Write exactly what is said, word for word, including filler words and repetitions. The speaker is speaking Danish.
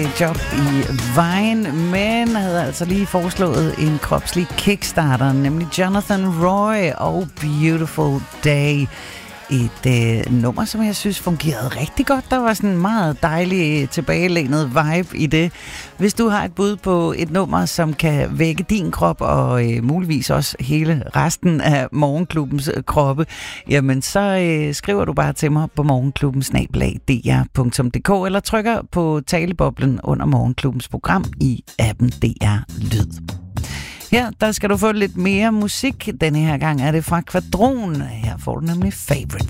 job i vejen, men havde altså lige foreslået en kropslig kickstarter, nemlig Jonathan Roy og Beautiful Day. Et øh, nummer, som jeg synes fungerede rigtig godt. Der var sådan en meget dejlig tilbagelænet vibe i det. Hvis du har et bud på et nummer, som kan vække din krop og øh, muligvis også hele resten af Morgenklubbens øh, kroppe, jamen så øh, skriver du bare til mig på morgenklubben snabel-a d r punktum d k eller trykker på taleboblen under Morgenklubbens program i appen D R Lyd. Her, der skal du få lidt mere musik. Denne her gang er det fra Kvadron. Her får du nemlig Favorites.